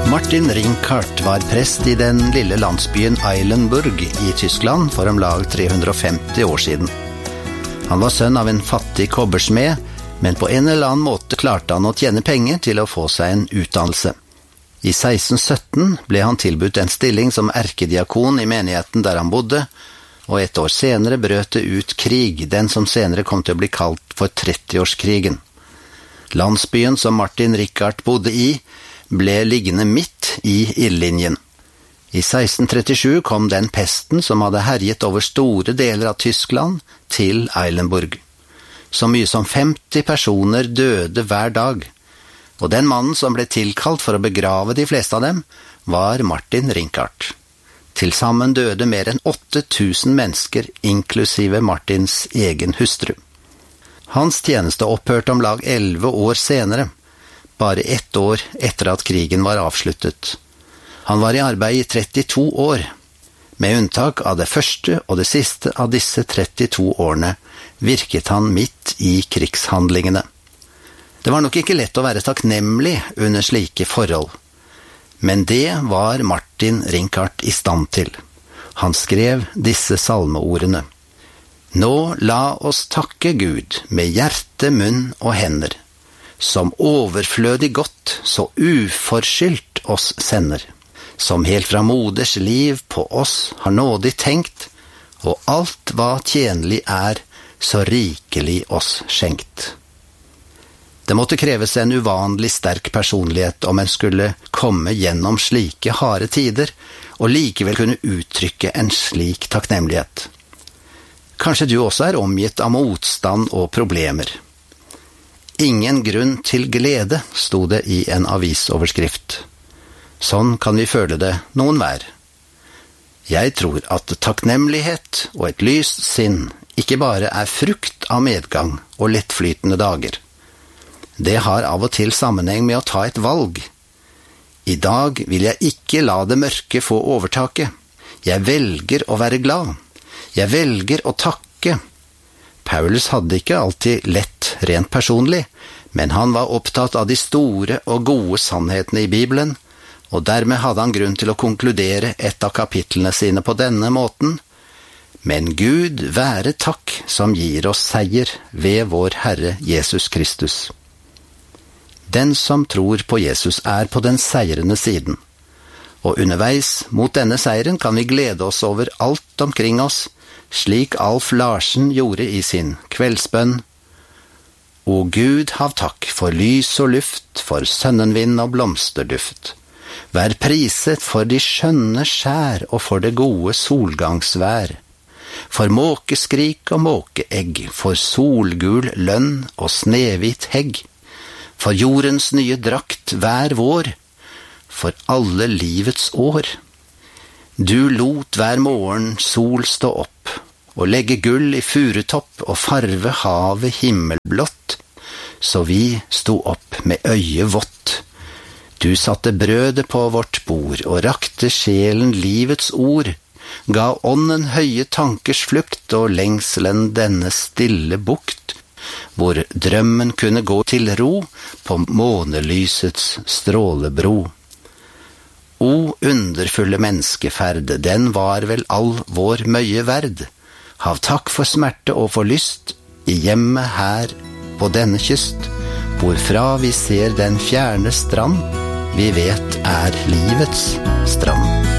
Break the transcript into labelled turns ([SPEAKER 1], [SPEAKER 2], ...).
[SPEAKER 1] Martin Rinkart var prest i den lille landsbyen Eilenburg i Tyskland for om lag 350 år siden. Han var sønn av en fattig kobbersmed, men på en eller annen måte klarte han å tjene penger til å få seg en utdannelse. I 1617 ble han tilbudt en stilling som erkediakon i menigheten der han bodde, og et år senere brøt det ut krig, den som senere kom til å bli kalt for 30-årskrigen. Landsbyen som Martin Rinkart bodde i, ble liggende midt i ildlinjen. I 1637 kom den pesten som hadde herjet over store deler av Tyskland til Eilenburg. Så mye som 50 personer døde hver dag, og den mannen som ble tilkalt for å begrave de fleste av dem, var Martin Rinkart. Til sammen døde mer enn 8000 mennesker, inklusive Martins egen hustru. Hans tjeneste opphørte om lag 11 år senere, bare 1 år etter at krigen var avsluttet. Han var i arbeid i 32 år. Med unntak av det første og det siste av disse 32 årene virket han midt i krigshandlingene. Det var nok ikke lett å være takknemlig under slike forhold, men det var Martin Rinkart i stand til. Han skrev disse salmeordene: «Nå la oss takke Gud med hjerte, munn og hender, som overflødig godt, så uforskyldt oss sender, som helt fra moders liv på oss har nådig tenkt, og alt hva tjenlig er, så rikelig oss skjenkt.» Det måtte kreves en uvanlig sterk personlighet om en skulle komme gjennom slike harde tider, og likevel kunne uttrykke en slik takknemlighet. Kanskje du også er omgitt av motstand og problemer. Ingen grunn til glede, sto det i en avisoverskrift. Sånn kan vi føle det noen hver. Jeg tror at takknemlighet og et lyst sinn ikke bare er frukt av medgang og lettflytende dager. Det har av og til sammenheng med å ta et valg. I dag vil jeg ikke la det mørke få overtaket. Jeg velger å være glad. Jeg velger å takke. Paulus hadde ikke alltid lett rent personlig, men han var opptatt av de store og gode sannhetene i Bibelen, og dermed hadde han grunn til å konkludere et av kapitlene sine på denne måten: «Men Gud være takk som gir oss seier ved vår Herre Jesus Kristus.» Den som tror på Jesus er på den seirende siden, og underveis mot denne seieren kan vi glede oss over alt omkring oss, slik Alf Larsen gjorde i sin kveldsbønn: «O Gud, hav takk for lys og luft, for sønnenvind og blomsterduft. Vær priset for de skjønne skjær og for det gode solgangsvær. For måkeskrik og måkeegg, for solgul lønn og snehvit hegg. For jordens nye drakt hver vår, for alle livets år. Du lot hver morgen sol stå opp, og legge gull i furutopp og farve havet himmelblått, så vi sto opp med øyet vått. Du satte brødet på vårt bord og rakte sjelen livets ord, ga ånden høye tankers flukt og lengselen denne stille bukt, hvor drømmen kunne gå til ro på månelysets strålebro. O underfulle menneskeferd, den var vel all vår møye verd. Hav takk for smerte og for lyst i hjemmet her på denne kyst, hvorfra vi ser den fjerne strand vi vet er livets strand.